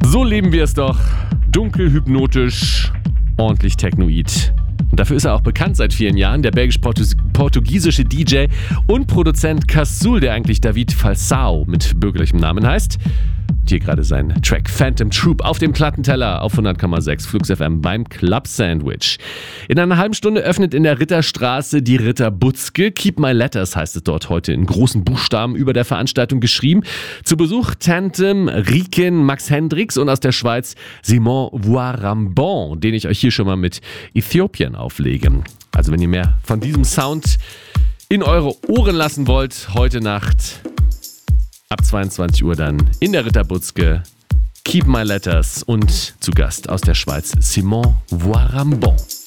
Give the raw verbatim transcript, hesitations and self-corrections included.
So leben wir es doch. Dunkel, hypnotisch, ordentlich technoid. Und dafür ist er auch bekannt seit vielen Jahren, der belgisch-portugiesische D J und Produzent Casul, der eigentlich David Falsao mit bürgerlichem Namen heißt. Und hier gerade sein Track Phantom Troop auf dem Plattenteller auf hundert Komma sechs Flux F M beim Club Sandwich. In einer halben Stunde öffnet in der Ritterstraße die Ritterbutzke. Keep My Letters heißt es dort heute in großen Buchstaben über der Veranstaltung geschrieben. Zu Besuch Tanthem, Riken, Max Hendricks und aus der Schweiz Simon Voirambon, den ich euch hier schon mal mit Äthiopien auflege. Also wenn ihr mehr von diesem Sound in eure Ohren lassen wollt, heute Nacht ab zweiundzwanzig Uhr dann in der Ritterbutzke Keep My Letters und zu Gast aus der Schweiz Simon Voirambon.